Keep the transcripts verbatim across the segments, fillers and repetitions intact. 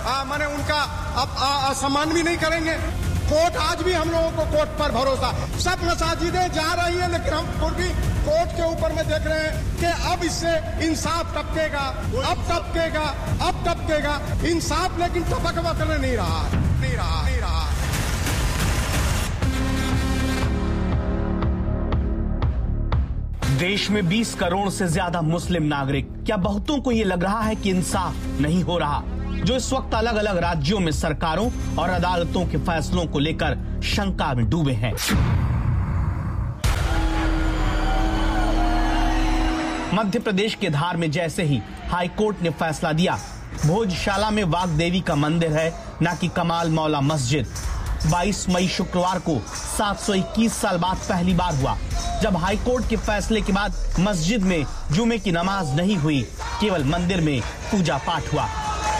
माने उनका अब सम्मान भी नहीं करेंगे। कोर्ट, आज भी हम लोगों को कोर्ट पर भरोसा, सब मसाजिदें जा रही है, लेकिन हम फिर भी कोर्ट के ऊपर में देख रहे हैं कि अब इससे इंसाफ टपकेगा, अब टपकेगा, अब टपकेगा इंसाफ, लेकिन टपक वक्त नहीं रहा नहीं रहा नहीं रहा देश में बीस करोड़ से ज्यादा मुस्लिम नागरिक, क्या बहुतों को ये लग रहा है कि इंसाफ नहीं हो रहा, जो इस वक्त अलग अलग राज्यों में सरकारों और अदालतों के फैसलों को लेकर शंका में डूबे हैं। मध्य प्रदेश के धार में जैसे ही हाईकोर्ट ने फैसला दिया, भोजशाला में वाग्देवी का मंदिर है, न कि कमाल मौला मस्जिद। बाईस मई शुक्रवार को सात सौ इक्कीस साल बाद पहली बार हुआ जब हाईकोर्ट के फैसले के बाद मस्जिद में जुमे की नमाज नहीं हुई, केवल मंदिर में पूजा पाठ हुआ।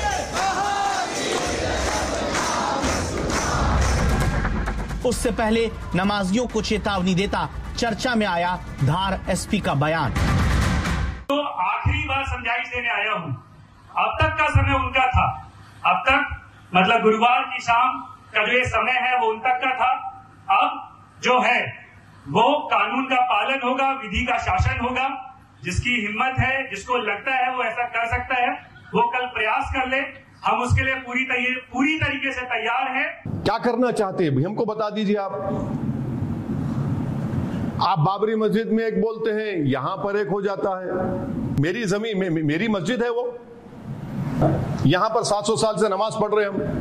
उससे पहले नमाजियों को चेतावनी देता चर्चा में आया धार एसपी का बयान। तो आखिरी बार समझाइश देने आया हूं, अब तक का समय उनका था, अब तक मतलब गुरुवार की शाम का जो ये समय है वो उन तक का था। अब जो है वो कानून का पालन होगा, विधि का शासन होगा। जिसकी हिम्मत है, जिसको लगता है वो ऐसा कर सकता है, वो कल प्रयास कर ले। हम उसके लिए पूरी पूरी तरीके से तैयार हैं। क्या करना चाहते हैं हमको बता दीजिए। आप आप बाबरी मस्जिद में एक बोलते हैं, यहां पर एक हो जाता है। मेरी जमीन में मेरी मस्जिद है, वो यहां पर सात सौ साल से नमाज पढ़ रहे हम।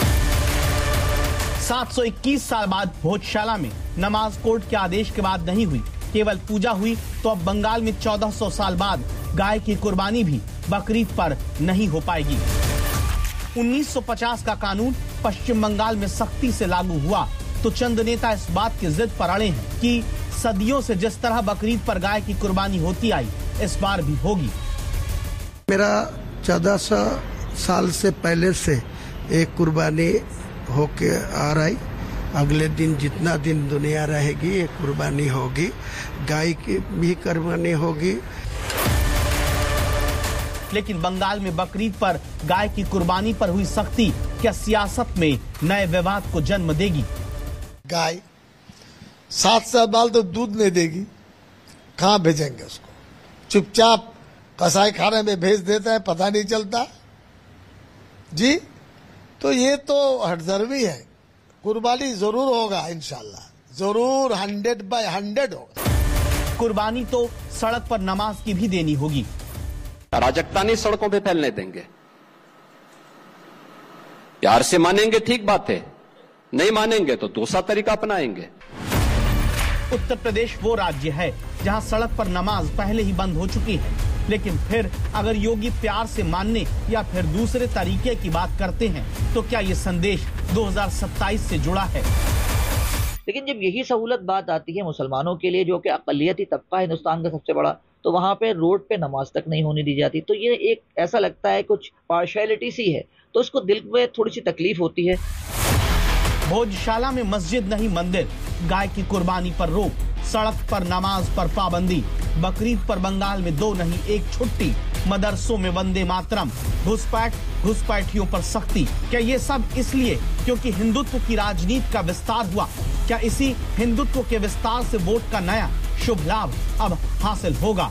सात सौ इक्कीस साल बाद भोजशाला में नमाज कोर्ट के आदेश के बाद नहीं हुई, केवल पूजा हुई। तो अब बंगाल में चौदह सौ साल बाद गाय की कुर्बानी भी बकरीद पर नहीं हो पाएगी। उन्नीस सौ पचास का कानून पश्चिम बंगाल में सख्ती से लागू हुआ तो चंद नेता इस बात की जिद पर अड़े हैं कि सदियों से जिस तरह बकरीद पर गाय की कुर्बानी होती आई, इस बार भी होगी। मेरा चौदह सौ साल से पहले से एक कुर्बानी होके आ रही, अगले दिन जितना दिन दुनिया रहेगी ये कुर्बानी होगी, गाय की भी कुर्बानी होगी। लेकिन बंगाल में बकरीद पर गाय की कुर्बानी पर हुई सख्ती क्या सियासत में नए विवाद को जन्म देगी? गाय सात साल बाद तो दूध नहीं देगी, कहाँ भेजेंगे उसको? चुपचाप कसाई खाने में भेज देता है, पता नहीं चलता जी। तो ये तो हटदर्मी है। कुर्बानी जरूर होगा, इंशाल्लाह जरूर, हंड्रेड बाय हंड्रेड होगा। कुर्बानी तो सड़क पर नमाज की भी देनी होगी। अराजकता नहीं सड़कों पे फैलने देंगे। प्यार से मानेंगे ठीक बात है, नहीं मानेंगे तो दूसरा तरीका अपनाएंगे। उत्तर प्रदेश वो राज्य है जहां सड़क पर नमाज पहले ही बंद हो चुकी है, लेकिन फिर अगर योगी प्यार से मानने या फिर दूसरे तरीके की बात करते हैं तो क्या ये संदेश दो हज़ार सत्ताईस से जुड़ा है? लेकिन जब यही सहूलत बात आती है मुसलमानों के लिए, जो कि अक़लियती तबका है हिंदुस्तान का सबसे बड़ा, तो वहाँ पे रोड पे नमाज तक नहीं होने दी जाती। तो ये एक ऐसा लगता है कुछ पार्शियलिटी सी है, तो इसको दिल में थोड़ी सी तकलीफ होती है। भोजशाला में मस्जिद नहीं मंदिर, गाय की कुर्बानी पर रोक, सड़क पर नमाज पर पाबंदी, बकरीद पर बंगाल में दो नहीं एक छुट्टी, मदरसों में वंदे मातरम, घुसपैठ घुसपैठियों पर सख्ती। क्या ये सब इसलिए क्योंकि हिंदुत्व की राजनीति का विस्तार हुआ? क्या इसी हिंदुत्व के विस्तार से वोट का नया शुभ लाभ अब हासिल होगा?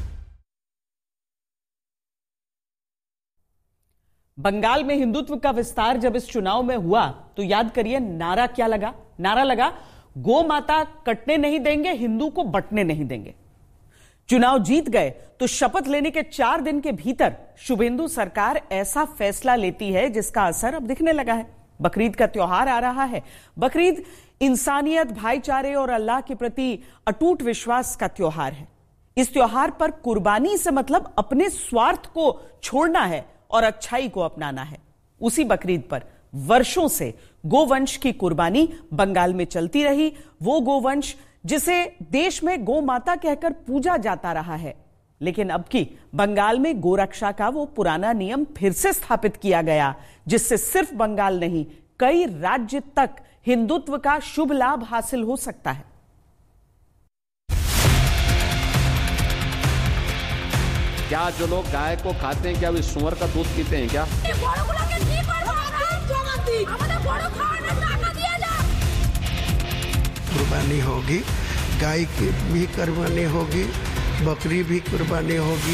बंगाल में हिंदुत्व का विस्तार जब इस चुनाव में हुआ तो याद करिए नारा क्या लगा। नारा लगा, गौ माता कटने नहीं देंगे, हिंदू को बंटने नहीं देंगे। चुनाव जीत गए तो शपथ लेने के चार दिन के भीतर शुभेंदु सरकार ऐसा फैसला लेती है जिसका असर अब दिखने लगा है। बकरीद का त्योहार आ रहा है। बकरीद इंसानियत, भाईचारे और अल्लाह के प्रति अटूट विश्वास का त्योहार है। इस त्योहार पर कुर्बानी से मतलब अपने स्वार्थ को छोड़ना है और अच्छाई को अपनाना है। उसी बकरीद पर वर्षों से गोवंश की कुर्बानी बंगाल में चलती रही। वो गोवंश जिसे देश में गौ माता कहकर पूजा जाता रहा है, लेकिन अब की बंगाल में गोरक्षा का वो पुराना नियम फिर से स्थापित किया गया, जिससे सिर्फ बंगाल नहीं कई राज्य तक हिंदुत्व का शुभ लाभ हासिल हो सकता है। क्या जो लोग गाय को खाते हैं क्या वे सुअर का दूध पीते हैं क्या? कुर्बानी होगी, गाय की भी कुर्बानी होगी, बकरी भी कुर्बानी होगी।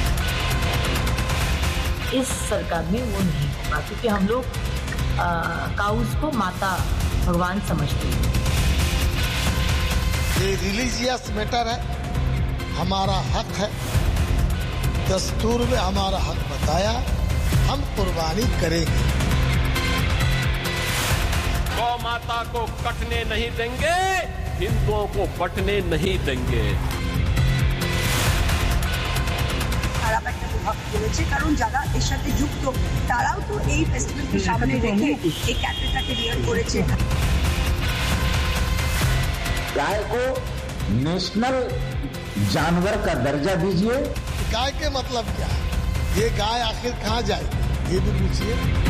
इस सरकार में वो नहीं होगा क्योंकि हम लोग काउस को माता भगवान समझते हैं। ये रिलीजियस मैटर है, हमारा हक है, दस्तूर में हमारा हक बताया, हम कुर्बानी करेंगे। गौ माता को कटने नहीं देंगे, हिंदुओं को बटने नहीं देंगे। বলেছে কারণ যারা এর সাথে যুক্ত তারাও তো এই ফেস্টিভ্যালকে সামনে রেখে এই ক্যাটেগরিটাকে রিয়ার করেছে। गाय को नेशनल जानवर का दर्जा दीजिए। गाय के मतलब क्या है, ये गाय आखिर कहाँ जाएगी, ये भी पूछिए।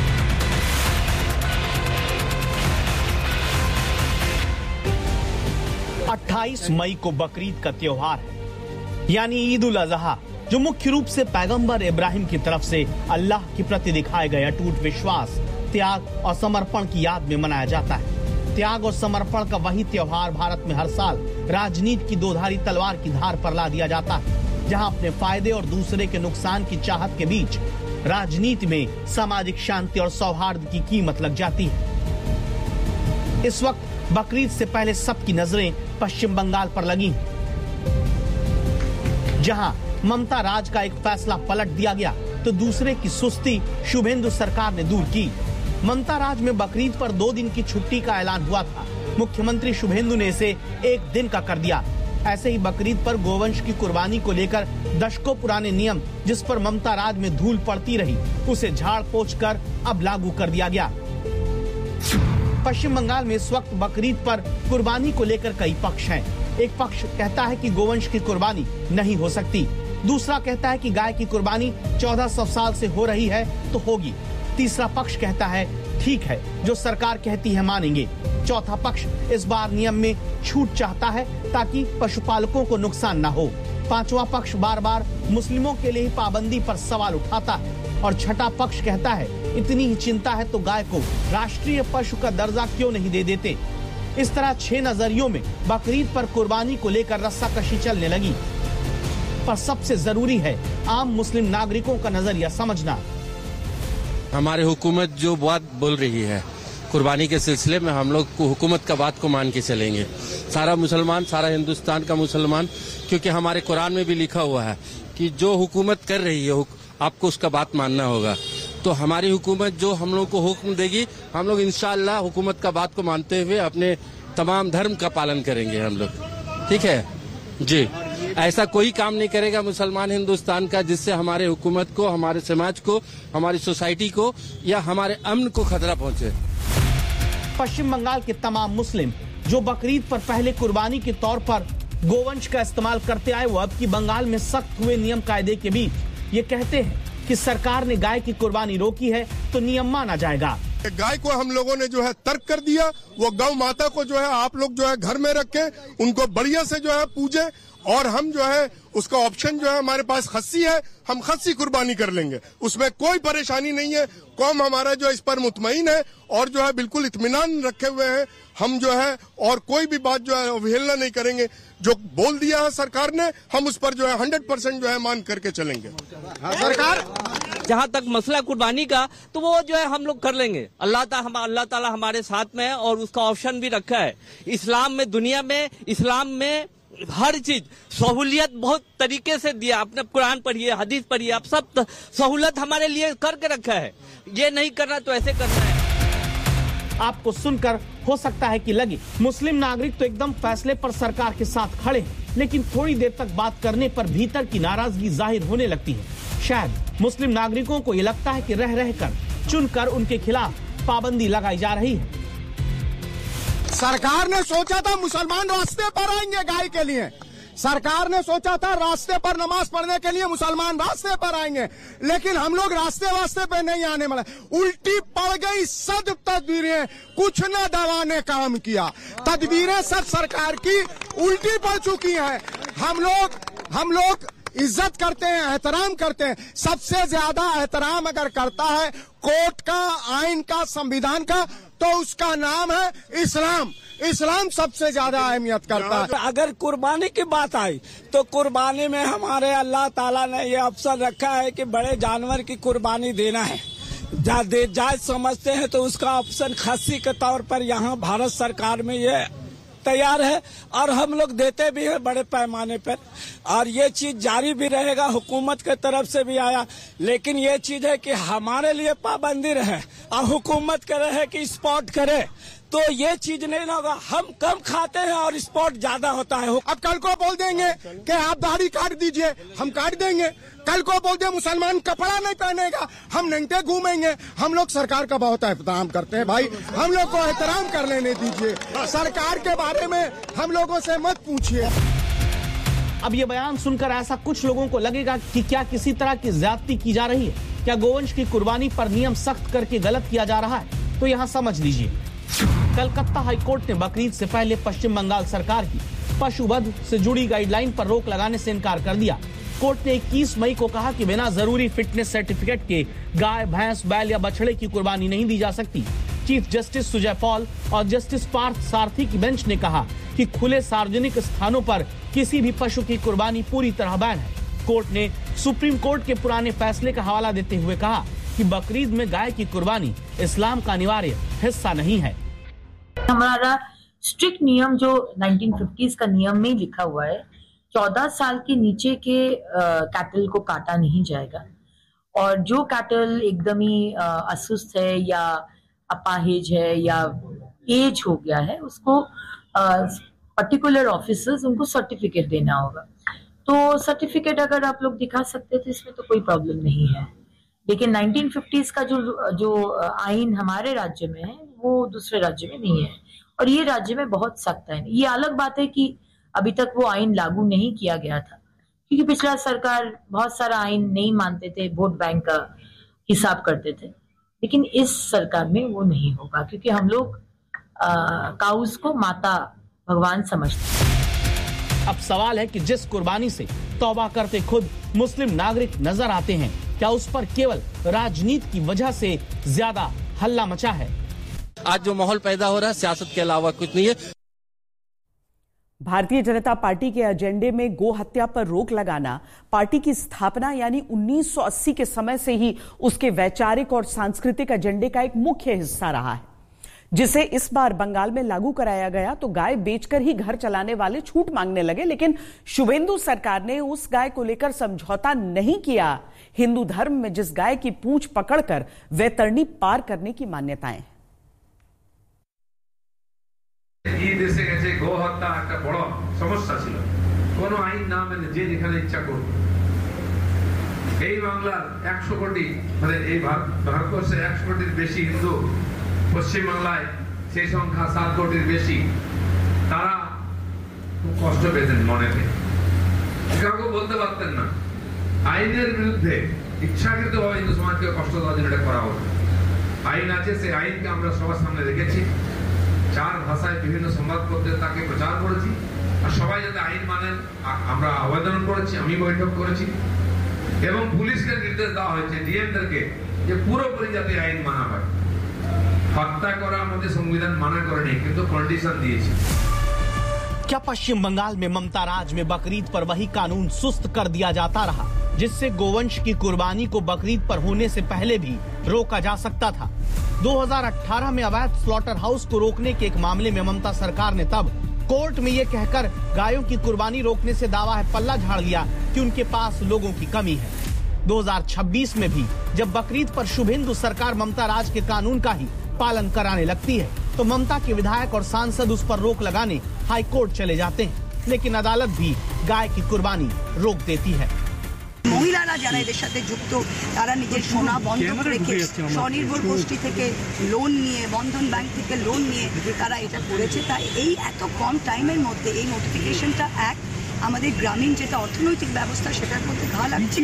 अट्ठाईस मई को बकरीद का त्योहार है, यानी ईद उल अजहा, जो मुख्य रूप से पैगंबर इब्राहिम की तरफ से अल्लाह के प्रति दिखाए गए अटूट विश्वास, त्याग और समर्पण की याद में मनाया जाता है। त्याग और समर्पण का वही त्योहार भारत में हर साल राजनीति की दोधारी तलवार की धार पर ला दिया जाता है, जहां अपने फायदे और दूसरे के नुकसान की चाहत के बीच राजनीति में सामाजिक शांति और सौहार्द की कीमत लग जाती है। इस वक्त बकरीद से पहले सबकी नजरें पश्चिम बंगाल पर लगी, जहां ममता राज का एक फैसला पलट दिया गया तो दूसरे की सुस्ती शुभेंदु सरकार ने दूर की। ममता राज में बकरीद पर दो दिन की छुट्टी का ऐलान हुआ था, मुख्यमंत्री शुभेंदु ने इसे एक दिन का कर दिया। ऐसे ही बकरीद पर गोवंश की कुर्बानी को लेकर दशकों पुराने नियम जिस पर ममता राज में धूल पड़ती रही, उसे झाड़ पोंछ कर अब लागू कर दिया गया। पश्चिम बंगाल में इस वक्त बकरीद पर कुर्बानी को लेकर कई पक्ष हैं। एक पक्ष कहता है कि गोवंश की कुर्बानी नहीं हो सकती, दूसरा कहता है कि गाय की कुर्बानी चौदह सौ साल से हो रही है तो होगी, तीसरा पक्ष कहता है ठीक है जो सरकार कहती है मानेंगे, चौथा पक्ष इस बार नियम में छूट चाहता है ताकि पशुपालकों को नुकसान न हो, पांचवा पक्ष बार बार मुस्लिमों के लिए पाबंदी पर सवाल उठाता है और छठा पक्ष कहता है इतनी ही चिंता है तो गाय को राष्ट्रीय पशु का दर्जा क्यों नहीं दे देते। इस तरह छह नजरियों में बकरीद पर कुर्बानी को लेकर रस्साकशी चलने लगी, पर सबसे जरूरी है आम मुस्लिम नागरिकों का नजरिया समझना। हमारे हुकूमत जो बात बोल रही है कुर्बानी के सिलसिले में, हम लोग को हुकूमत का बात को मान के चलेंगे। सारा मुसलमान, सारा हिंदुस्तान का मुसलमान, क्योंकि हमारे कुरान में भी लिखा हुआ है कि जो हुकूमत कर रही है आपको उसका बात मानना होगा। तो हमारी हुकूमत जो हम लोग को हुक्म देगी, हम लोग इंशाअल्लाह हुकूमत का बात को मानते हुए अपने तमाम धर्म का पालन करेंगे हम लोग। ठीक है जी, ऐसा कोई काम नहीं करेगा मुसलमान हिंदुस्तान का जिससे हमारे हुकूमत को, हमारे समाज को, हमारी सोसाइटी को या हमारे अमन को खतरा पहुंचे। पश्चिम बंगाल के तमाम मुस्लिम जो बकरीद पर पहले कुर्बानी के तौर पर गोवंश का इस्तेमाल करते आए, वो अब की बंगाल में सख्त हुए नियम कायदे के बीच ये कहते हैं कि सरकार ने गाय की कुर्बानी रोकी है तो नियम माना जाएगा। गाय को हम लोगों ने जो है तर्क कर दिया, वो गौ माता को जो है आप लोग जो है घर में रख के उनको बढ़िया से जो है पूजे, और हम जो है उसका ऑप्शन जो है हमारे पास खस्सी है, हम खस्सी कुर्बानी कर लेंगे, उसमें कोई परेशानी नहीं है। कौम हमारा जो इस पर मुतमईन है और जो है बिल्कुल इत्मीनान रखे हुए हैं हम जो है, और कोई भी बात जो है अवहेलना नहीं करेंगे। जो बोल दिया है सरकार ने, हम उस पर जो है हंड्रेड परसेंट जो है मान करके चलेंगे। सरकार जहाँ तक मसला कुर्बानी का, तो वो जो है हम लोग कर लेंगे। अल्लाह ताला अल्लाह ताला हमारे साथ में है और उसका ऑप्शन भी रखा है। इस्लाम में, दुनिया में, इस्लाम में हर चीज सहूलियत बहुत तरीके से दिया। आपने कुरान पढ़िए, हदीस पढ़िए, आप सब सहूलत हमारे लिए करके रखा है। ये नहीं करना तो ऐसे करना है। आपको सुनकर हो सकता है कि लगे मुस्लिम नागरिक तो एकदम फैसले पर सरकार के साथ खड़े हैं, लेकिन थोड़ी देर तक बात करने पर भीतर की नाराजगी जाहिर होने लगती है। शायद मुस्लिम नागरिकों को ये लगता है कि रह रहकर चुनकर उनके खिलाफ पाबंदी लगाई जा रही है। सरकार ने सोचा था मुसलमान रास्ते पर आएंगे गाय के लिए, सरकार ने सोचा था रास्ते पर नमाज पढ़ने के लिए मुसलमान रास्ते पर आएंगे, लेकिन हम लोग रास्ते वास्ते पे नहीं आने वाले। उल्टी पड़ गई सब तदबीरें, कुछ न दवा ने काम किया। तदबीरें सब सरकार की उल्टी पड़ चुकी हैं। हम लोग हम लोग इज्जत करते हैं, एहतराम करते हैं। सबसे ज्यादा एहतराम अगर करता है कोर्ट का, आइन का, संविधान का, तो उसका नाम है इस्लाम। इस्लाम सबसे ज्यादा अहमियत करता है। अगर कुर्बानी की बात आई तो कुर्बानी में हमारे अल्लाह ताला ने ये अवसर रखा है कि बड़े जानवर की कुर्बानी देना है, जा दे जायज समझते हैं तो उसका ऑप्शन खस्सी के तौर पर यहाँ भारत सरकार में ये तैयार है और हम लोग देते भी हैं बड़े पैमाने पर, और ये चीज जारी भी रहेगा। हुकूमत के तरफ से भी आया, लेकिन ये चीज है कि हमारे लिए पाबंदी रहे और हुकूमत के रहे कि स्पॉट करे, तो ये चीज नहीं होगा। हम कम खाते हैं और स्पॉट ज्यादा होता है। अब कल को बोल देंगे कि आप दाढ़ी काट दीजिए, हम काट देंगे। कल को बोल दे मुसलमान कपड़ा नहीं पहनेगा, हम नंगे घूमेंगे। हम लोग सरकार का बहुत एहतराम करते हैं भाई, हम लोग को एहतराम कर लेने दीजिए। सरकार के बारे में हम लोगों से मत पूछिए। अब ये बयान सुनकर ऐसा कुछ लोगों को लगेगा कि क्या किसी तरह की ज्यादती की जा रही है, क्या गोवंश की कुर्बानी पर नियम सख्त करके गलत किया जा रहा है। तो यहाँ समझ लीजिए, कलकत्ता हाईकोर्ट ने बकरीद से पहले पश्चिम बंगाल सरकार की पशुवध से जुड़ी गाइडलाइन पर रोक लगाने से इनकार कर दिया। कोर्ट ने इक्कीस मई को कहा कि बिना जरूरी फिटनेस सर्टिफिकेट के गाय, भैंस, बैल या बछड़े की कुर्बानी नहीं दी जा सकती। चीफ जस्टिस सुजय पॉल और जस्टिस पार्थ सारथी की बेंच ने कहा कि खुले सार्वजनिक स्थानों पर किसी भी पशु की कुर्बानी पूरी तरह बैन है। कोर्ट ने सुप्रीम कोर्ट के पुराने फैसले का हवाला देते हुए कहा कि बकरीद में गाय की कुर्बानी इस्लाम का अनिवार्य हिस्सा नहीं है। हमारा स्ट्रिक्ट नियम जो नाइनटीन फिफ्टीज़ का नियम में लिखा हुआ है, चौदह साल के नीचे के कैटल को काटा नहीं जाएगा, और जो कैटल एकदम ही असुस्त है या अपाहिज है या एज हो गया है, उसको पर्टिकुलर ऑफिसर्स उनको सर्टिफिकेट देना होगा। तो सर्टिफिकेट अगर आप लोग दिखा सकते थे, इसमें तो कोई प्रॉब्लम नहीं है। लेकिन नाइनटीन फिफ्टीज़ का जो जो आइन हमारे राज्य में है वो दूसरे राज्य में नहीं है, और ये राज्य में बहुत सख्त है। ये अलग बात है कि अभी तक वो आइन लागू नहीं किया गया था, क्योंकि पिछला सरकार बहुत सारा आइन नहीं मानते थे, वोट बैंक का हिसाब करते थे। लेकिन इस सरकार में वो नहीं होगा, क्योंकि हम लोग काउस को माता भगवान समझते हैं। अब सवाल है कि जिस कुर्बानी से तौबा करते खुद मुस्लिम नागरिक नजर आते हैं, क्या उस पर केवल राजनीति की वजह से ज्यादा हल्ला मचा है? आज जो माहौल पैदा हो रहा है सियासत के अलावा कुछ नहीं है। भारतीय जनता पार्टी के एजेंडे में गो हत्या पर रोक लगाना पार्टी की स्थापना यानी उन्नीस सौ अस्सी के समय से ही उसके वैचारिक और सांस्कृतिक एजेंडे का एक मुख्य हिस्सा रहा है, जिसे इस बार बंगाल में लागू कराया गया तो गाय बेचकर ही घर चलाने वाले छूट मांगने लगे। लेकिन शुभेंदु सरकार ने उस गाय को लेकर समझौता नहीं किया। हिंदू धर्म में जिस गाय की पूंछ पकड़कर वैतरणी पार करने की मान्यताएं। এই দেশে গেছে গো হত্যা একটা বড় সমস্যা ছিল, কোন আইন না মেনে যে যেখানে ইচ্ছা করত। এই বাংলার একশো কোটি মানে এই ভারতবর্ষে একশো কোটির বেশি হিন্দু, পশ্চিম বাংলায় সেই সংখ্যা সাত কোটির বেশি, তারা খুব কষ্ট পেতেন মনেতে, কাউকে বলতে পারতেন না। আইনের বিরুদ্ধে ইচ্ছাকৃতভাবে হিন্দু সমাজকে কষ্ট দেওয়ার জন্য এটা করা হতো। আইন আছে, সেই আইনকে আমরা সবার সামনে রেখেছি, চার ভাষায় বিভিন্ন সংবাদপত্রে তাকে প্রচার করেছি, আর সবাই যাতে আইন মানেন আমরা আবেদন করেছি, আমি বৈঠক করেছি, এবং পুলিশকে নির্দেশ দেওয়া হয়েছে ডিএমদেরকে যে পুরোপুরি যাতে আইন মানা হয়। হত্যা করা আমাদের সংবিধান মানা করেনি, কিন্তু কন্ডিশন দিয়েছে। क्या पश्चिम बंगाल में ममता राज में बकरीद पर वही कानून सुस्त कर दिया जाता रहा जिससे गोवंश की कुर्बानी को बकरीद पर होने से पहले भी रोका जा सकता था? दो हज़ार अठारह में अवैध स्लॉटर हाउस को रोकने के एक मामले में ममता सरकार ने तब कोर्ट में ये कहकर गायों की कुर्बानी रोकने से दावा है पल्ला झाड़ लिया कि उनके पास लोगों की कमी है। दो हज़ार छब्बीस में भी जब बकरीद पर शुभेंदु सरकार ममता राज के कानून का ही पालन कराने लगती है तो ममता के विधायक और सांसद उस पर रोक लगाने हाई कोर्ट चले जाते हैं, लेकिन अदालत भी गाय की कुर्बानी रोक देती है। মহিলারা যারা এদের সাথে যুক্ত তারা নিজের সোনা বন্ধক রেখে স্বনির্ভর গোষ্ঠী থেকে লোন নিয়ে, বন্ধন ব্যাংক থেকে লোন নিয়ে তারা এটা করেছে। তাই এই এত কম টাইমের মধ্যে এই নোটিফিকেশনটা এক আমাদের গ্রামীণ যেটা অর্থনৈতিক ব্যবস্থা সেটার মধ্যে ঘা লাগছে।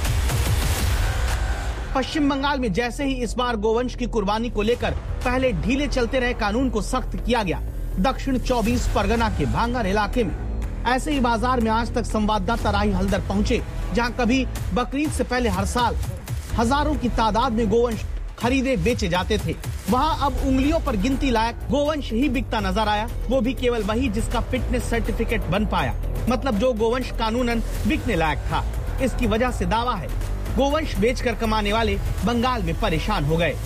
पश्चिम बंगाल में जैसे ही इस बार गोवंश की कुर्बानी को लेकर पहले ढीले चलते रहे कानून को सख्त किया गया, दक्षिण चौबीस परगना के भांगर इलाके में ऐसे ही बाजार में आज तक संवाददाता राही हल्दर पहुंचे जहां कभी बकरीद से पहले हर साल हजारों की तादाद में गोवंश खरीदे बेचे जाते थे, वहां अब उंगलियों पर गिनती लायक गोवंश ही बिकता नजर आया, वो भी केवल वही जिसका फिटनेस सर्टिफिकेट बन पाया, मतलब जो गोवंश कानूनन बिकने लायक था। इसकी वजह से दावा है गोवंश बेचकर कमाने वाले बंगाल में परेशान हो गए।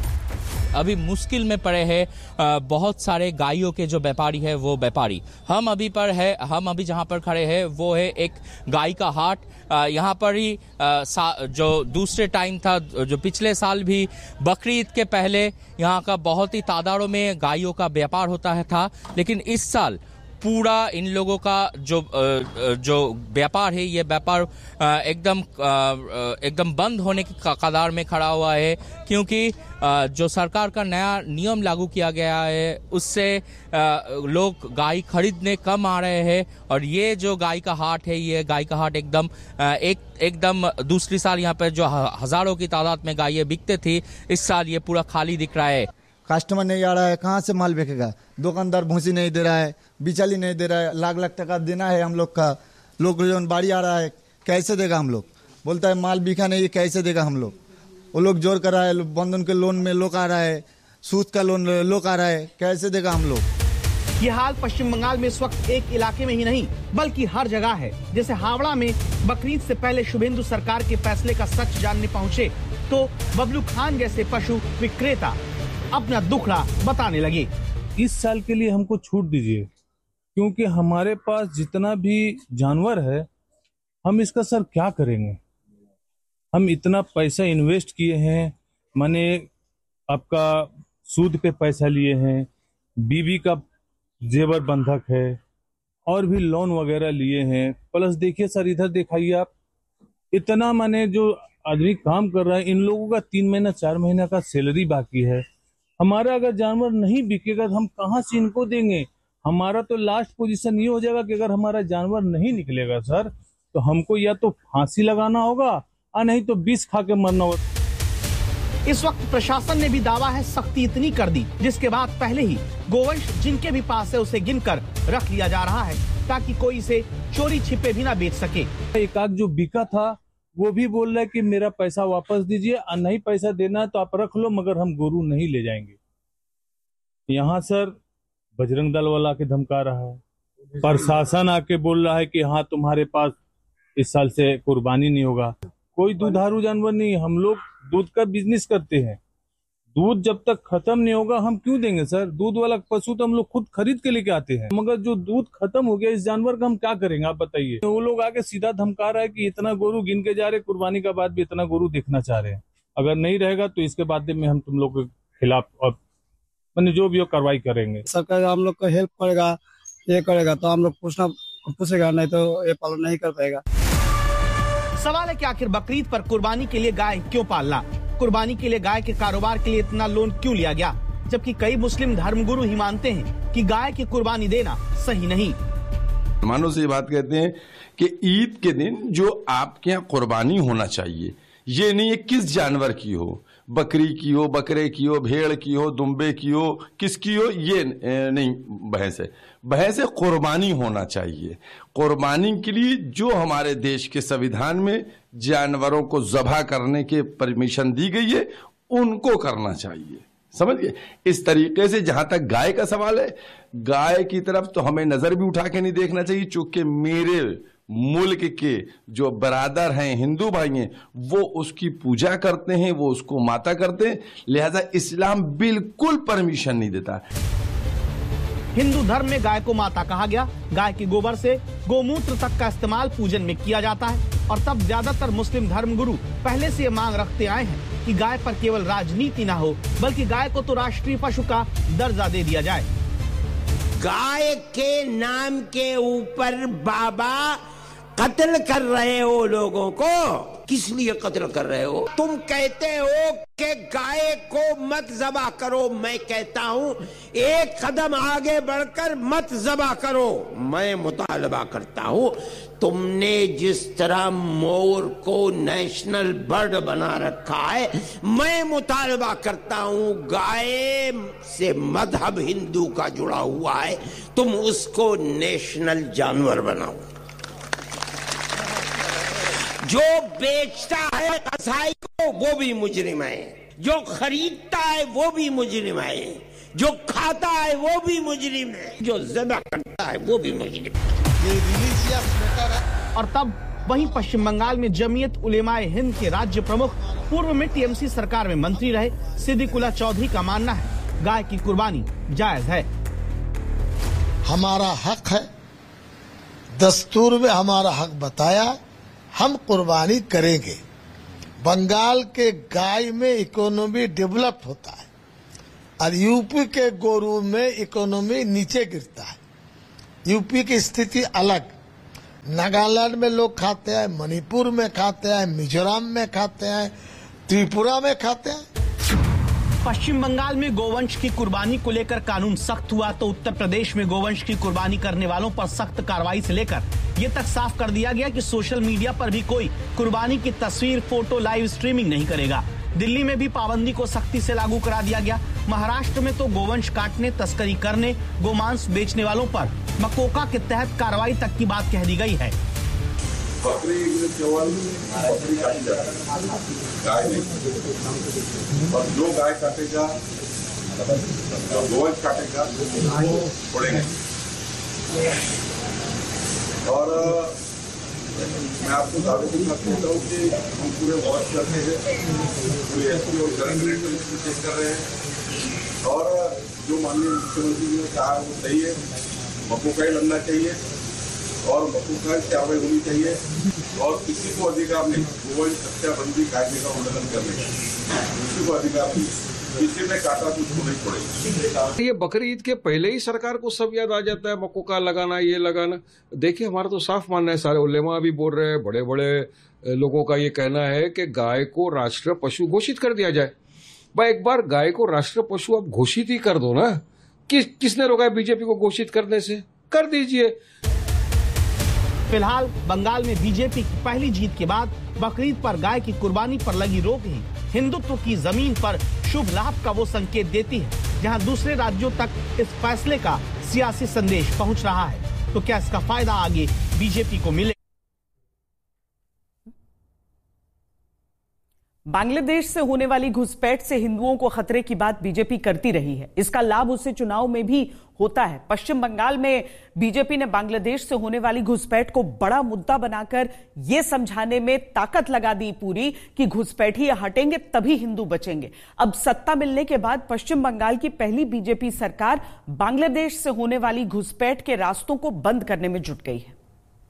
अभी मुश्किल में पड़े हैं बहुत सारे गायों के जो व्यापारी है वो व्यापारी। हम अभी पर है हम अभी जहां पर खड़े हैं वो है एक गाय का हाट। यहाँ पर ही जो दूसरे टाइम था, जो पिछले साल भी बकरीद के पहले यहाँ का बहुत ही तादादों में गायों का व्यापार होता है था, लेकिन इस साल पूरा इन लोगों का जो जो व्यापार है ये व्यापार एकदम एकदम बंद होने की कगार में खड़ा हुआ है, क्योंकि जो सरकार का नया नियम लागू किया गया है उससे लोग गाय खरीदने कम आ रहे हैं। और ये जो गाय का हाट है, ये गाय का हाट एकदम एक एकदम दूसरी साल यहाँ पर जो हजारों की तादाद में गायें बिकते थी, इस साल ये पूरा खाली दिख रहा है। कस्टमर नहीं आ रहा है, कहाँ से माल बिकेगा? दुकानदार भूसी नहीं दे रहा है, बिचौली नहीं दे रहा है, लाख लाख टका देना है हम लोग का। लोग जो बाड़ी आ रहा है कैसे देगा हम लोग? बोलता है माल बिका नहीं, कैसे देगा हम लोग? वो लोग जोर कर रहा है, बंधन के लोन में लोग आ रहा है, सूद का लोन लोग आ रहा है, कैसे देगा हम लोग? ये हाल पश्चिम बंगाल में इस वक्त एक इलाके में ही नहीं बल्कि हर जगह है। जैसे हावड़ा में बकरीद से पहले शुभेंदु सरकार के फैसले का सच जानने पहुंचे तो बबलू खान जैसे पशु विक्रेता अपना दुखड़ा बताने लगे। इस साल के लिए हमको छूट दीजिए, क्योंकि हमारे पास जितना भी जानवर है हम इसका सर क्या करेंगे? हम इतना पैसा इन्वेस्ट किए हैं, माने आपका सूद पे पैसा लिए हैं, बीवी का जेवर बंधक है और भी लोन वगैरह लिए हैं। प्लस देखिए सर, इधर दिखाइए आप, इतना माने जो आदमी काम कर रहा है, इन लोगों का तीन महीना चार महीना का सैलरी बाकी है। हमारा अगर जानवर नहीं बिकेगा तो हम कहाँ से इनको देंगे? हमारा तो लास्ट पोजीशन ये हो जाएगा कि अगर हमारा जानवर नहीं निकलेगा सर तो हमको या तो फांसी लगाना होगा और नहीं तो विष खा के मरना होगा। इस वक्त प्रशासन ने भी दावा है सख्ती इतनी कर दी जिसके बाद पहले ही गोवंश जिनके भी पास है उसे गिनकर रख लिया जा रहा है ताकि कोई इसे चोरी छिपे भी ना बेच सके। एक आग जो बिका था वो भी बोल रहा है कि मेरा पैसा वापस दीजिए, और नहीं पैसा देना है तो आप रख लो, मगर हम गोरू नहीं ले जाएंगे। यहाँ सर बजरंग दल वाला के धमका रहा है, प्रशासन आके बोल रहा है कि हाँ तुम्हारे पास इस साल से कुर्बानी नहीं होगा। कोई दुधारू जानवर नहीं, हम लोग दूध का बिजनेस करते हैं। दूध जब तक खत्म नहीं होगा हम क्यों देंगे सर? दूध वाला पशु तो हम लोग खुद खरीद के लेके आते हैं, मगर जो दूध खत्म हो गया इस जानवर का हम क्या करेंगे आप बताइए? वो लोग आगे सीधा धमका रहा है कि इतना गोरू गिन के जा रहे, कुर्बानी का बाद भी इतना गोरू देखना चाह रहे हैं, अगर नहीं रहेगा तो इसके बाद में हम तुम लोग के खिलाफ और मैंने जो भी हो कार्रवाई करेंगे। सरकार हम लोग को हेल्प करेगा, ये करेगा तो हम लोग पूछना पूछेगा, नहीं तो ये पालन नहीं कर पाएगा। सवाल है कि आखिर बकरीद पर कुर्बानी के लिए गाय क्यों पालना? कुर्बानी के लिए गाय के कारोबार के लिए इतना लोन क्यों लिया गया? जबकि कई मुस्लिम धर्मगुरु ही मानते हैं कि गाय की कुर्बानी देना सही नहीं। मुसलमानों से ये बात कहते हैं कि ईद के दिन जो आपके यहाँ कुर्बानी होना चाहिए, ये नहीं है किस जानवर की हो, बकरी की हो, बकरे की हो, भेड़ की हो, दुम्बे की हो, किसकी हो, ये नहीं बहस है। बहस है कुर्बानी होना चाहिए। कुर्बानी के लिए जो हमारे देश के संविधान में जानवरों को ज़बह करने के परमिशन दी गई है उनको करना चाहिए, समझिए। इस तरीके से जहां तक गाय का सवाल है, गाय की तरफ तो हमें नजर भी उठा के नहीं देखना चाहिए, चूंकि मेरे मुल्क के जो बरादर हैं, हिंदू भाई हैं, वो उसकी पूजा करते हैं, वो उसको माता करते हैं, लिहाजा इस्लाम बिल्कुल परमिशन नहीं देता। हिंदू धर्म में गाय को माता कहा गया। गाय के गोबर से गोमूत्र तक का इस्तेमाल पूजन में किया जाता है और तब ज्यादातर मुस्लिम धर्मगुरु पहले से ये मांग रखते आए हैं कि गाय पर केवल राजनीति ना हो, बल्कि गाय को तो राष्ट्रीय पशु का दर्जा दे दिया जाए। गाय के नाम के ऊपर बाबा कत्ल कर रहे हो लोगों को, किस लिए कत्ल कर रहे हो? तुम कहते हो कि गाय को मत ज़बह करो, मैं कहता हूं एक कदम आगे बढ़कर मत ज़बह करो। मैं मुतालबा करता हूं, तुमने जिस तरह मोर को नेशनल बर्ड बना रखा है, मैं मुतालबा करता हूं गाय से मजहब हिंदू का जुड़ा हुआ है, तुम उसको नेशनल जानवर बनाओ। जो बेचता है कसाई को वो भी मुजरिम है, जो खरीदता है वो भी मुजरिम है, जो खाता है वो भी मुजरिम है, जो ज़िबा करता है वो भी मुजरिम है। और तब वहीं पश्चिम बंगाल में जमीयत उलेमाए हिंद के राज्य प्रमुख, पूर्व में टीएमसी सरकार में मंत्री रहे सिद्दीकुल्ला चौधरी का मानना है गाय की कुर्बानी जायज है। हमारा हक है, दस्तूर में हमारा हक बताया, हम कुर्बानी करेंगे। बंगाल के गाय में इकोनॉमी डेवलप होता है और यूपी के गोरू में इकोनॉमी नीचे गिरता है। यूपी की स्थिति अलग, नागालैंड में लोग खाते हैं, मणिपुर में खाते हैं, मिजोरम में खाते हैं, त्रिपुरा में खाते हैं। पश्चिम बंगाल में गोवंश की कुर्बानी को लेकर कानून सख्त हुआ तो उत्तर प्रदेश में गोवंश की कुर्बानी करने वालों पर सख्त कार्रवाई से लेकर ये तक साफ कर दिया गया कि सोशल मीडिया पर भी कोई कुर्बानी की तस्वीर, फोटो, लाइव स्ट्रीमिंग नहीं करेगा। दिल्ली में भी पाबंदी को सख्ती से लागू करा दिया गया। महाराष्ट्र में तो गोवंश काटने, तस्करी करने, गोमांस बेचने वालों पर मकोका के तहत कार्रवाई तक की बात कह दी गई है। बकरी केवल बकरी काटी जाती है, गाय नहीं। और जो गाय काटेगा, गोवंश काटेगा, वो छोड़ेंगे। और मैं आपको दावे के साथ कहता हूँ कि हम पूरे वॉच करते हैं, पूरे एसपी और करंट रेट में चेक कर रहे हैं। और जो माननीय मुख्यमंत्री जी ने कहा वो सही है, मकोका ही लगना चाहिए और मकोका की कार्रवाई होनी चाहिए और किसी को अधिकार नहीं गोवंश हत्याबंदी कायदे का उल्लंघन करने का, किसी को अधिकार नहीं। किसी ने काटा तो उसको नहीं छोड़ेगा। ये बकरी ईद के पहले ही सरकार को सब याद आ जाता है, मकोका लगाना, ये लगाना। देखिए हमारा तो साफ मानना है, सारे उलेमा भी बोल रहे हैं, बड़े बड़े लोगों का ये कहना है कि गाय को राष्ट्रीय पशु घोषित कर दिया जाए। भाई एक बार गाय को राष्ट्रीय पशु आप घोषित ही कर दो ना। किस किसने रोका है बीजेपी को घोषित करने से? कर दीजिए। फिलहाल बंगाल में बीजेपी की पहली जीत के बाद बकरीद पर गाय की कुर्बानी पर लगी रोक ही हिंदुत्व की जमीन पर शुभ लाभ का वो संकेत देती है, जहां दूसरे राज्यों तक इस फैसले का सियासी संदेश पहुंच रहा है। तो क्या इसका फायदा आगे बीजेपी को मिले? बांग्लादेश से होने वाली घुसपैठ से हिंदुओं को खतरे की बात बीजेपी करती रही है। इसका लाभ उससे चुनाव में भी होता है। पश्चिम बंगाल में बीजेपी ने बांग्लादेश से होने वाली घुसपैठ को बड़ा मुद्दा बनाकर यह समझाने में ताकत लगा दी पूरी कि घुसपैठी हटेंगे तभी हिंदू बचेंगे। अब सत्ता मिलने के बाद पश्चिम बंगाल की पहली बीजेपी सरकार बांग्लादेश से होने वाली घुसपैठ के रास्तों को बंद करने में जुट गई है।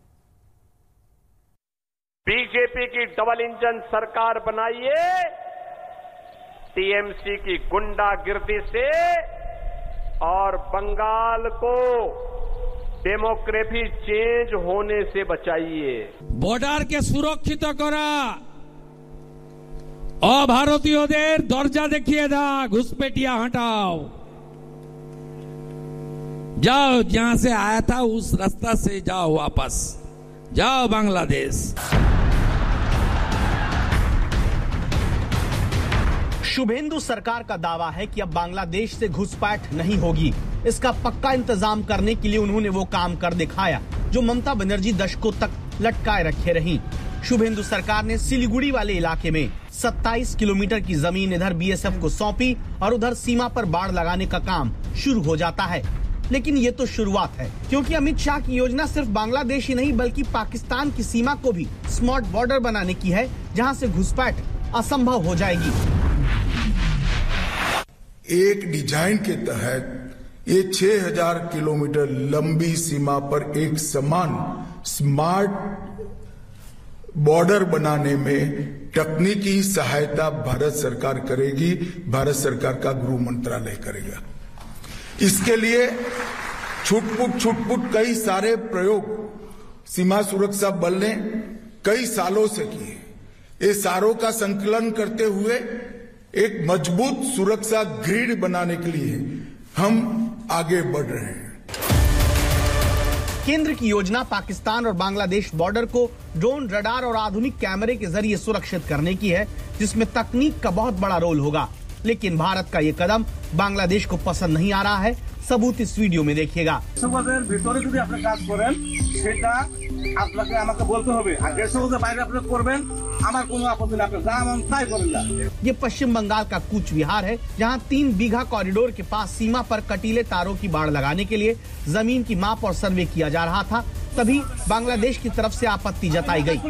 बीजेपी की डबल इंजन सरकार बनाइए, टीएमसी की गुंडागिर्दी से और बंगाल को डेमोक्रेसी चेंज होने से बचाइए। बॉर्डर के सुरक्षित करा, अभारतीयদের दरजा देखिए दाओ, घुसपैठिया हटाओ, जाओ जहां से आया था उस रास्ता से जाओ, वापस जाओ बांग्लादेश। शुभेंदु सरकार का दावा है कि अब बांग्लादेश से घुसपैठ नहीं होगी। इसका पक्का इंतजाम करने के लिए उन्होंने वो काम कर दिखाया जो ममता बनर्जी दशकों तक लटकाए रखे रही। शुभेंदु सरकार ने सिलीगुड़ी वाले इलाके में सत्ताईस किलोमीटर की जमीन इधर बीएसएफ को सौंपी और उधर सीमा पर बाड़ लगाने का काम शुरू हो जाता है। लेकिन ये तो शुरुआत है, क्योंकि अमित शाह की योजना सिर्फ बांग्लादेश ही नहीं बल्कि पाकिस्तान की सीमा को भी स्मार्ट बॉर्डर बनाने की है, जहां से घुसपैठ असंभव हो जाएगी। एक डिजाइन के तहत ये छह हज़ार किलोमीटर लंबी सीमा पर एक समान स्मार्ट बॉर्डर बनाने में तकनीकी सहायता भारत सरकार करेगी, भारत सरकार का गृह मंत्रालय करेगा। इसके लिए छुटपुट छुटपुट कई सारे प्रयोग सीमा सुरक्षा बल ने कई सालों से किए। ये सारों का संकलन करते हुए एक मजबूत सुरक्षा ग्रिड बनाने के लिए हम आगे बढ़ रहे हैं। केंद्र की योजना पाकिस्तान और बांग्लादेश बॉर्डर को ड्रोन, रडार और आधुनिक कैमरे के जरिए सुरक्षित करने की है, जिसमें तकनीक का बहुत बड़ा रोल होगा। लेकिन भारत का ये कदम बांग्लादेश को पसंद नहीं आ रहा है। सबूत इस वीडियो में देखिएगा। আপনাকে আমাকে বলতে হবে আর দেড়শো গজের বাইরে আপনি করবেন আমার কোনো আপত্তি নেই, আপনি যা মন তাই করেন না। ये पश्चिम बंगाल का कूच विहार है, जहां तीन बीघा कॉरिडोर के पास सीमा पर कटीले तारों की बाड़ लगाने के लिए जमीन की माप और सर्वे किया जा रहा था। तभी बांग्लादेश की तरफ से आपत्ति जताई गई।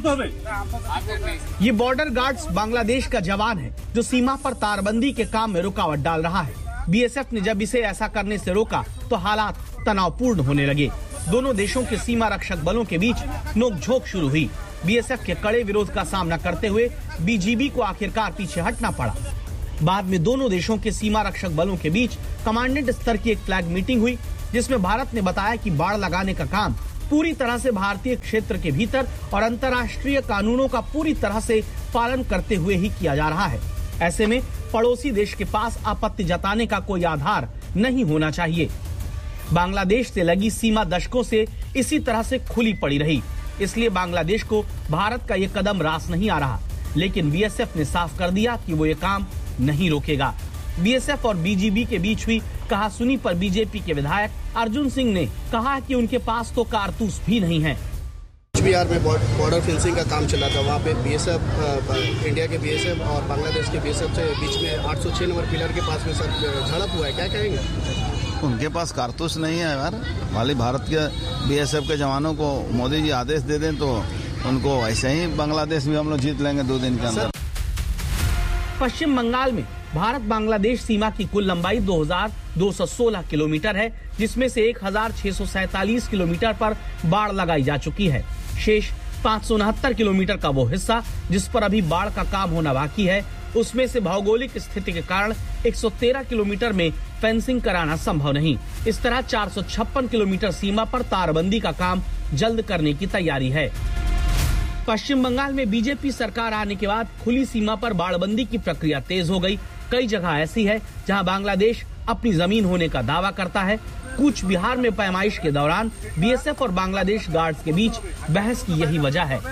ये बॉर्डर गार्ड्स बांग्लादेश का जवान है जो सीमा पर तारबंदी के काम में रुकावट डाल रहा है। बीएसएफ ने जब इसे ऐसा करने से रोका तो हालात तनावपूर्ण होने लगे। दोनों देशों के सीमा रक्षक बलों के बीच नोकझोंक शुरू हुई। बीएसएफ के कड़े विरोध का सामना करते हुए बीजीबी को आखिरकार पीछे हटना पड़ा। बाद में दोनों देशों के सीमा रक्षक बलों के बीच कमांडेंट स्तर की एक फ्लैग मीटिंग हुई, जिसमें भारत ने बताया कि बाड़ लगाने का काम पूरी तरह से भारतीय क्षेत्र के भीतर और अंतर्राष्ट्रीय कानूनों का पूरी तरह से पालन करते हुए ही किया जा रहा है। ऐसे में पड़ोसी देश के पास आपत्ति जताने का कोई आधार नहीं होना चाहिए। बांग्लादेश से लगी सीमा दशकों से इसी तरह से खुली पड़ी रही, इसलिए बांग्लादेश को भारत का ये कदम रास नहीं आ रहा। लेकिन बीएसएफ ने साफ कर दिया कि वो ये काम नहीं रोकेगा। बीएसएफ और बीजीबी के बीच हुई कहासुनी पर बीजेपी के विधायक अर्जुन सिंह ने कहा कि उनके पास तो कारतूस भी नहीं है। बिहार में बॉर्डर फेंसिंग का काम चला था, वहाँ पे बीएसएफ, इंडिया के बीएसएफ और बांग्लादेश के बीएसएफ से बीच में आठ सौ छह नंबर पिलर के पास में सब झड़प हुआ है, क्या कहेंगे? उनके पास कारतूस नहीं है यार। वाली भारत के बीएसएफ के जवानों को मोदी जी आदेश दे दें तो उनको ऐसे ही बांग्लादेश भी हम लोग जीत लेंगे दो दिन के अंदर। पश्चिम बंगाल में भारत बांग्लादेश सीमा की कुल लंबाई दो हज़ार दो सौ सोलह किलोमीटर है, जिसमें से एक हज़ार छह सौ सैतालीस किलोमीटर पर बाड़ लगाई जा चुकी है। शेष पाँच सौ उनहत्तर किलोमीटर का वो हिस्सा जिस पर अभी बाढ़ का काम होना बाकी है, उसमें से भौगोलिक स्थिति के कारण एक सौ तेरह किलोमीटर में फेंसिंग कराना संभव नहीं। इस तरह चार सौ छप्पन किलोमीटर सीमा पर तारबंदी का काम जल्द करने की तैयारी है। पश्चिम बंगाल में बीजेपी सरकार आने के बाद खुली सीमा पर बाड़बंदी की प्रक्रिया तेज हो गई। कई जगह ऐसी है जहां बांग्लादेश अपनी जमीन होने का दावा करता है। कूच बिहार में पैमाइश के दौरान बीएसएफ और बांग्लादेश गार्ड्स के बीच बहस की यही वजह है।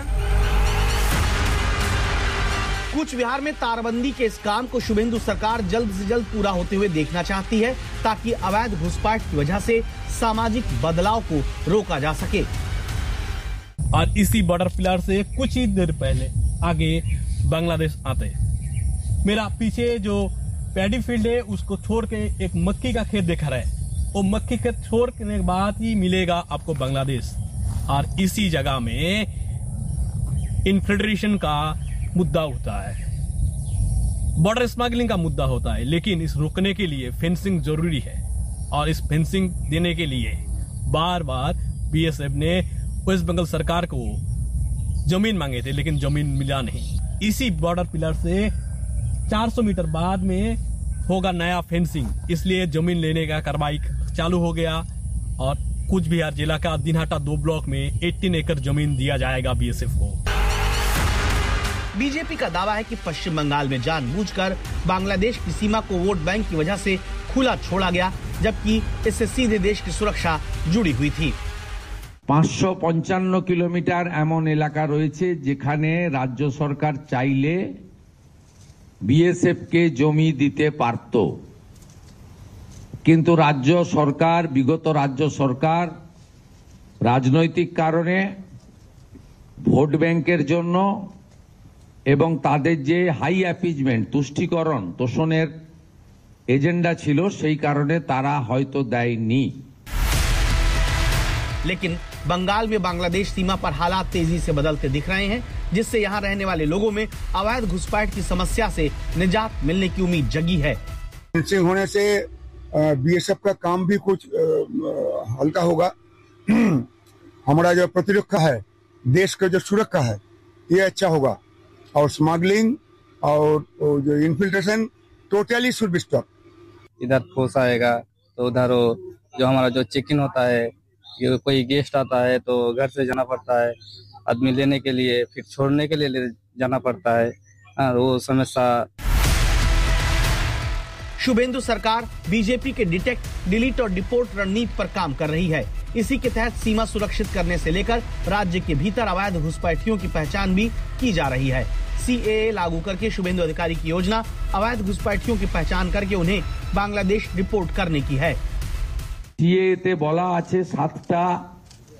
कूच बिहार में तारबंदी के इस काम को शुभेंदु सरकार जल्द से जल्द पूरा होते हुए देखना चाहती है, ताकि अवैध घुसपैठ की वजह से सामाजिक बदलाव को रोका जा सके। और इसी बॉर्डर पिलर से कुछ ही देर पहले आगे बांग्लादेश आते हैं। मेरा पीछे जो पैडी फील्ड है उसको छोड़ के एक मक्की का खेत दिख रहा है, वो मक्की खेत छोड़ने के बाद ही मिलेगा आपको बांग्लादेश। और इसी जगह में इन्फिल्ट्रेशन का मुद्दा होता है, बॉर्डर स्मगलिंग का मुद्दा होता है, लेकिन इस रोकने के लिए फेंसिंग जरूरी है। और इस फेंसिंग देने के लिए बार बार बीएसएफ ने वेस्ट बंगाल सरकार को जमीन मांगे थे, लेकिन जमीन मिला नहीं। इसी बॉर्डर पिलर से चार सौ मीटर बाद में होगा नया फेंसिंग, इसलिए जमीन लेने का कार्रवाई चालू हो गया। और कूच बिहार जिला का दिनहाटा दो ब्लॉक में अठारह एकड़ जमीन दिया जाएगा बीएसएफ को। बीजेपी का दावा है कि पश्चिम बंगाल में जानबूझकर बांग्लादेश की सीमा को वोट बैंक की वजह से खुला छोड़ा गया, जबकि इससे सीधे देश की सुरक्षा जुड़ी हुई थी। पाँचशो पंचान्न किलोमीटर एमन एलाका रयेछे जेखाने राज्य सरकार चाइले बीएसएफ के जमी दीते पारतो, किन्तु राज्य सरकार विगत राज्य सरकार राजनैतिक कारणे भोट बैंकेर जन्य एवं तादेर जे हाई अ্যাপিজমেন্ট तुष्टिकरण तोषणेर एजेंडा छिलो सेई कारणे तारा हयतो देयनि। लेकिन बंगाल में बांग्लादेश सीमा पर हालात तेजी से बदलते दिख रहे हैं, जिससे यहाँ रहने वाले लोगों में अवैध घुसपैठ की समस्या से निजात मिलने की उम्मीद जगी है। फेंसिंग होने से बीएसएफ का काम भी कुछ हल्का होगा। हमारा जो प्रतिरक्षा है, देश का जो सुरक्षा है, ये अच्छा होगा। और स्मगलिंग और जो infiltration totally should be stop. इधर फोर्स आएगा तो उधर जो हमारा जो चेक इन होता है, ये कोई गेस्ट आता है तो घर से जाना पड़ता है, आदमी लेने के लिए फिर छोड़ने के लिए ले जाना पड़ता है, वो समस्या। शुभेंदु सरकार बीजेपी के डिटेक्ट, डिलीट और डिपोर्ट रणनीति पर काम कर रही है। इसी के तहत सीमा सुरक्षित करने से लेकर राज्य के भीतर अवैध घुसपैठियों की पहचान भी की जा रही है। सीएए लागू करके शुभेंदु अधिकारी की योजना अवैध घुसपैठियों की पहचान करके उन्हें बांग्लादेश रिपोर्ट करने की है। सीएए ते बोला आछे सातटा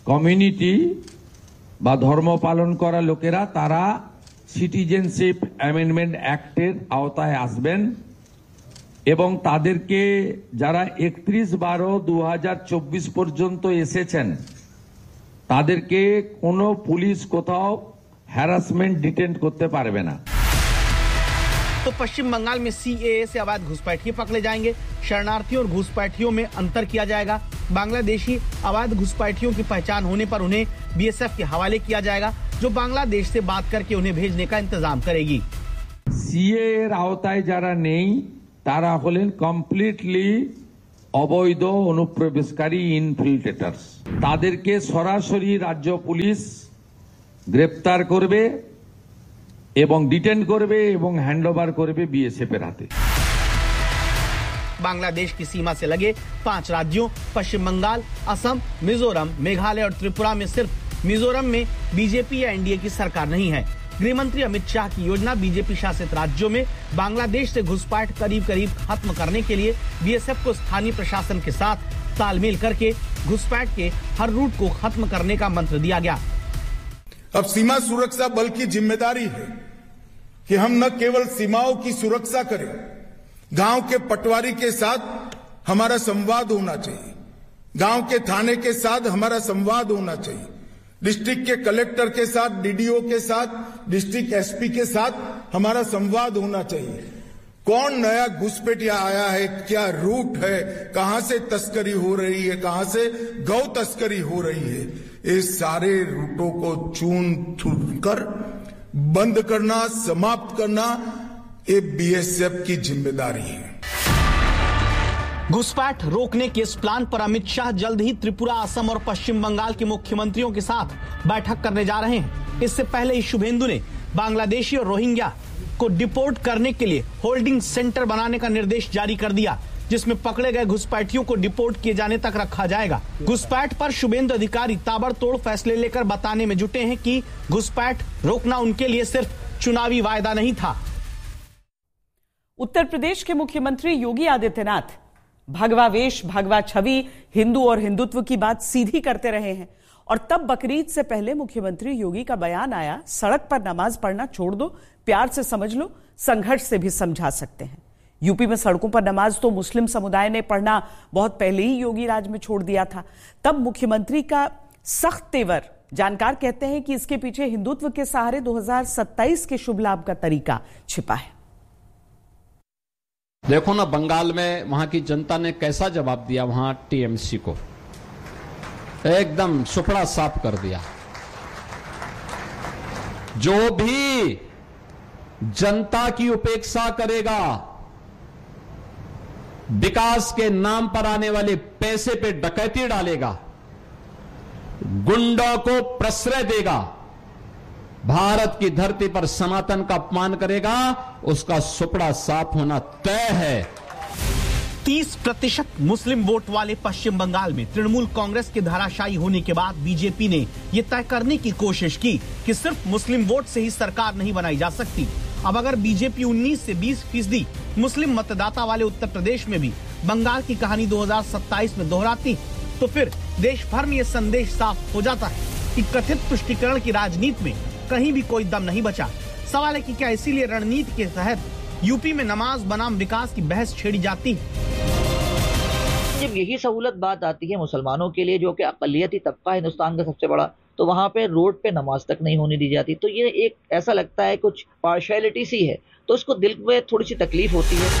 কমিউনিটি বা ধর্ম পালন করা লোকেরা তারা সিটিজেনশিপ অ্যামেন্ডমেন্ট অ্যাক্টের আওতায় আসবেন এবং তাদেরকে যারা একত্রিশ বারো দু হাজার চব্বিশ পর্যন্ত এসেছেন তাদেরকে কোনো পুলিশ কোথাও হ্যারাসমেন্ট ডিটেন্ট করতে পারবে না। तो पश्चिम बंगाल में सीएए से अवैध घुसपैठिए पकड़े जाएंगे, शरणार्थियों और घुसपैठियों में अंतर किया जाएगा। बांग्लादेशी अवैध घुसपैठियों की पहचान होने पर उन्हें बीएसएफ के हवाले किया जाएगा, जो बांग्लादेश से बात करके उन्हें भेजने का इंतजाम करेगी। সিএ এর আওতায় যারা নেই তারা হলেন কমপ্লিটলি অবৈধ অনুপ্রবেশকারী ইনফিল্ট্রেটার্স। তাদেরকে সরাসরি রাজ্য পুলিশ গ্রেপ্তার করবে এবং ডিটেন করবে এবং হ্যান্ডওভার করবে বিএসএফ এর হাতে। बांग्लादेश की सीमा से लगे पांच राज्यों पश्चिम बंगाल, असम, मिजोरम, मेघालय और त्रिपुरा में सिर्फ मिजोरम में बीजेपी या एनडीए की सरकार नहीं है। गृह मंत्री अमित शाह की योजना बीजेपी शासित राज्यों में बांग्लादेश से घुसपैठ करीब करीब खत्म करने के लिए बीएसएफ को स्थानीय प्रशासन के साथ तालमेल करके घुसपैठ के हर रूट को खत्म करने का मंत्र दिया गया। अब सीमा सुरक्षा बल की जिम्मेदारी है कि हम न केवल सीमाओं की सुरक्षा करें, गांव के पटवारी के साथ हमारा संवाद होना चाहिए, गांव के थाने के साथ हमारा संवाद होना चाहिए, डिस्ट्रिक्ट के कलेक्टर के साथ, डीडीओ के साथ, डिस्ट्रिक्ट एसपी के साथ हमारा संवाद होना चाहिए। कौन नया घुसपैठिया आया है, क्या रूट है, कहां से तस्करी हो रही है, कहां से गौ तस्करी हो रही है, इस सारे रूटों को चून चून कर बंद करना, समाप्त करना ये बीएसएफ की जिम्मेदारी है। घुसपैठ रोकने के इस प्लान पर अमित शाह जल्द ही त्रिपुरा, असम और पश्चिम बंगाल के मुख्यमंत्रियों के साथ बैठक करने जा रहे हैं। इससे पहले ही शुभेंदु ने बांग्लादेशी और रोहिंग्या को डिपोर्ट करने के लिए होल्डिंग सेंटर बनाने का निर्देश जारी कर दिया, जिसमें पकड़े गए घुसपैठियों को डिपोर्ट किए जाने तक रखा जाएगा। घुसपैठ पर शुभेंदु अधिकारी ताबड़तोड़ फैसले लेकर बताने में जुटे हैं कि घुसपैठ रोकना उनके लिए सिर्फ चुनावी वायदा नहीं था। उत्तर प्रदेश के मुख्यमंत्री योगी आदित्यनाथ भगवा वेश, भगवा छवि, हिंदू और हिंदुत्व की बात सीधी करते रहे हैं और तब बकरीद से पहले मुख्यमंत्री योगी का बयान आया, सड़क पर नमाज पढ़ना छोड़ दो, प्यार से समझ लो, संघर्ष से भी समझा सकते हैं। यूपी में सड़कों पर नमाज तो मुस्लिम समुदाय ने पढ़ना बहुत पहले ही योगी राज में छोड़ दिया था। तब मुख्यमंत्री का सख्त तेवर, जानकार कहते हैं कि इसके पीछे हिंदुत्व के सहारे दो हज़ार सत्ताईस के शुभ लाभ का तरीका छिपा है। देखो ना बंगाल में वहां की जनता ने कैसा जवाब दिया, वहां टीएमसी को एकदम सुपड़ा साफ कर दिया। जो भी जनता की उपेक्षा करेगा, विकास के नाम पर आने वाले पैसे पे डकैती डालेगा, गुंडों को प्रश्रय देगा, भारत की धरती पर सनातन का अपमान करेगा, उसका सुपड़ा साफ होना तय है। तीस प्रतिशत मुस्लिम वोट वाले पश्चिम बंगाल में तृणमूल कांग्रेस के धराशायी होने के बाद बीजेपी ने यह तय करने की कोशिश की कि सिर्फ मुस्लिम वोट से ही सरकार नहीं बनाई जा सकती। अब अगर बीजेपी उन्नीस से बीस फीसदी मुस्लिम मतदाता वाले उत्तर प्रदेश में भी बंगाल की कहानी दो हज़ार सत्ताईस में दोहराती तो फिर देश भर में यह संदेश साफ हो जाता है कि कथित तुष्टीकरण की राजनीति में कहीं भी कोई दम नहीं बचा। सवाल है कि क्या इसीलिए रणनीति के तहत यूपी में नमाज बनाम विकास की बहस छेड़ी जाती है। जब यही सहूलत बात आती है मुसलमानों के लिए, जो कि अक़लियती तबका हिंदुस्तान का सबसे बड़ा, तो वहां पे रोड पे नमाज तक नहीं होने दी जाती। तो ये एक ऐसा लगता है कुछ पार्शियलिटी सी है, तो उसको दिल में थोड़ी सी तकलीफ होती है।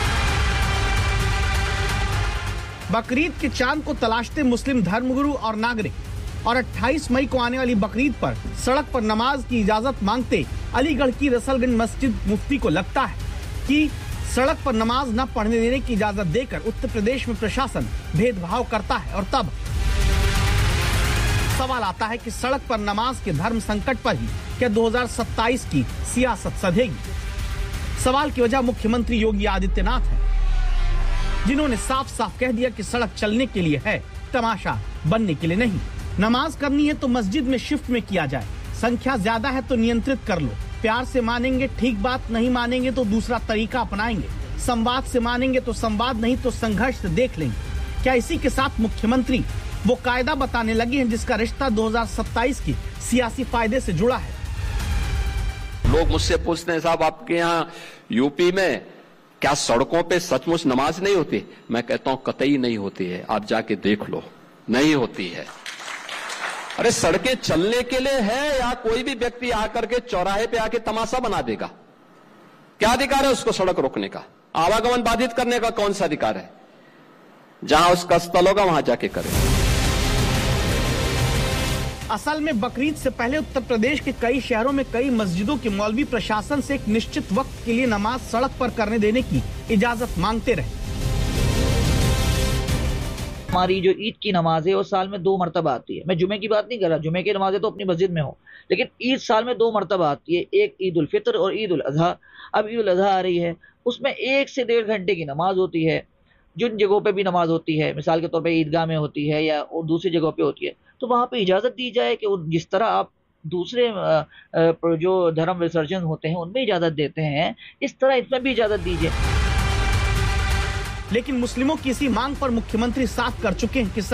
बकरीद के चांद को तलाशते मुस्लिम धर्मगुरु और नागरिक और अट्ठाईस मई को आने वाली बकरीद पर सड़क पर नमाज की इजाजत मांगते अलीगढ़ की रसलगंज मस्जिद मुफ्ती को लगता है कि सड़क पर नमाज न पढ़ने देने की इजाजत देकर उत्तर प्रदेश में प्रशासन भेदभाव करता है। और तब सवाल आता है कि सड़क पर नमाज के धर्म संकट पर ही क्या दो हज़ार सत्ताईस की सियासत सधेगी। सवाल की वजह मुख्यमंत्री योगी आदित्यनाथ है, जिन्होंने साफ साफ कह दिया कि सड़क चलने के लिए है, तमाशा बनने के लिए नहीं। नमाज करनी है तो मस्जिद में शिफ्ट में किया जाए, संख्या ज्यादा है तो नियंत्रित कर लो, प्यार से मानेंगे ठीक बात, नहीं मानेंगे तो दूसरा तरीका अपनाएंगे, संवाद से मानेंगे तो संवाद, नहीं तो संघर्ष से देख लेंगे। क्या इसी के साथ मुख्यमंत्री वो कायदा बताने लगी हैं जिसका रिश्ता दो हज़ार सत्ताईस की सियासी फायदे से जुड़ा है। लोग मुझसे पूछते हैं, साहब आपके यहाँ यूपी में क्या सड़कों पे सचमुच नमाज नहीं होती? मैं कहता हूं कतई नहीं होती है, आप जाके देख लो, नहीं होती है। अरे सड़कें चलने के लिए है या कोई भी व्यक्ति आकर के चौराहे पे आके तमाशा बना देगा? क्या अधिकार है उसको सड़क रोकने का? आवागमन बाधित करने का कौन सा अधिकार है? जहां उसका स्थल होगा वहां जाके करे। असल में बकरीद से पहले उत्तर प्रदेश के कई शहरों में कई मस्जिदों के मौलवी प्रशासन से एक निश्चित वक्त के लिए नमाज सड़क पर करने देने की इजाजत मांगते रहे। हमारी जो ईद की नमाज है वो साल में दो मरतबा आती है। मैं जुमे की बात नहीं कर रहा, जुमे की नमाजें तो अपनी मस्जिद में हो, लेकिन ईद साल में दो मरतबा आती है, एक ईद उल फित्र और ईद उल अजहा। अब ईद उल अजहा आ रही है, उसमें एक से डेढ़ घंटे की नमाज होती है। जिन जगहों पे भी नमाज होती है, मिसाल के तौर पे ईदगाह में होती है या और दूसरी जगहों पे होती है, तो वहाँ पे इजाज़त दी जाए कि जिस तरह आप दूसरे जो धर्म विसर्जन होते हैं उनमें इजाज़त देते हैं, इस तरह इसमें भी इजाज़त दीजिए। लेकिन मुस्लिमों की इसी मांग पर मुख्यमंत्री साफ कर चुके हैं कि